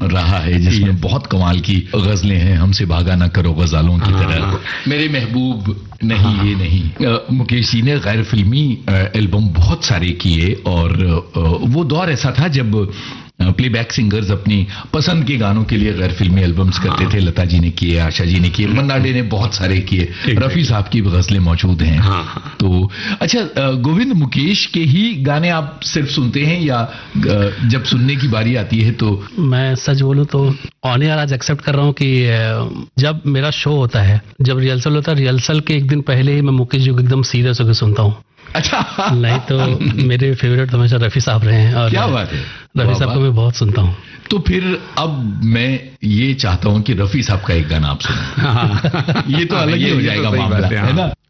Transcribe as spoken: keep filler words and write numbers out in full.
रहा है जिसमें बहुत कमाल की गजलें हैं, हमसे भागा ना करो गजालों की तरह, मेरे महबूब नहीं ये नहीं। आ, मुकेश जी ने गैर फिल्मी एल्बम बहुत सारे किए और आ, वो दौर ऐसा था जब प्लेबैक सिंगर्स अपनी पसंद के गानों के लिए गैर फिल्मी एल्बम्स करते हाँ। थे। लता जी ने किए, आशा जी ने किए, मन्ना डे ने बहुत सारे किए, रफी साहब की गजलें मौजूद हैं। हाँ। तो अच्छा गोविंद, मुकेश के ही गाने आप सिर्फ सुनते हैं या जब सुनने की बारी आती है तो? मैं सच बोलूं तो ऑन एयर आज एक्सेप्ट कर रहा हूं कि जब मेरा शो होता है, जब रिहर्सल होता है, रिहर्सल के एक दिन पहले ही मैं मुकेश जी को एकदम सीरियस होकर सुनता हूँ। अच्छा। नहीं तो मेरे फेवरेट तो हमेशा रफी साहब रहे हैं और क्या बात है, रफी साहब को मैं बहुत सुनता हूँ। तो फिर अब मैं ये चाहता हूँ कि रफी साहब का एक गाना आप सुनें। ये तो अलग ही हो जाएगा मामला, है ना?